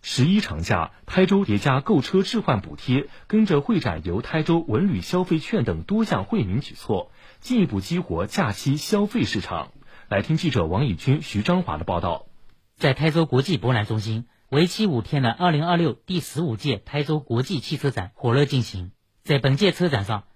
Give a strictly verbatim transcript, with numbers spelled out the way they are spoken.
十一长假，台州叠加购车置换补贴，跟着会展由台州文旅消费券等多项惠民举措，进一步激活假期消费市场。来听记者王以军、徐章华的报道。 在台州国际博览中心，为期五天的二零二六第十五届台州国际汽车展火热进行。在本届车展上，